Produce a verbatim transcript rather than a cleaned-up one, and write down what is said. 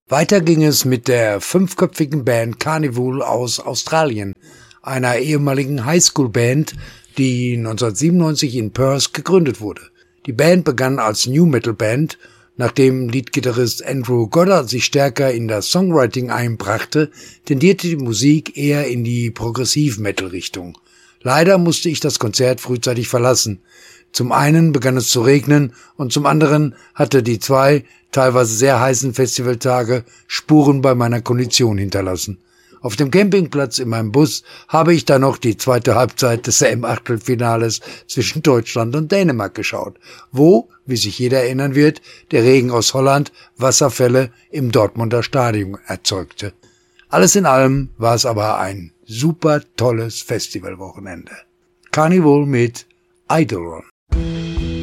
Weiter ging es mit der fünfköpfigen Band Karnivool aus Australien, einer ehemaligen Highschool-Band, die neunzehnhundertsiebenundneunzig in Perth gegründet wurde. Die Band begann als New-Metal-Band. Nachdem Leadgitarrist Andrew Goddard sich stärker in das Songwriting einbrachte, tendierte die Musik eher in die Progressiv-Metal-Richtung. Leider musste ich das Konzert frühzeitig verlassen. Zum einen begann es zu regnen und zum anderen hatte die zwei teilweise sehr heißen Festivaltage Spuren bei meiner Kondition hinterlassen. Auf dem Campingplatz in meinem Bus habe ich dann noch die zweite Halbzeit des E M-Achtelfinales zwischen Deutschland und Dänemark geschaut, wo, wie sich jeder erinnern wird, der Regen aus Holland Wasserfälle im Dortmunder Stadion erzeugte. Alles in allem war es aber ein super tolles Festivalwochenende. Karnivool mit Eidolon.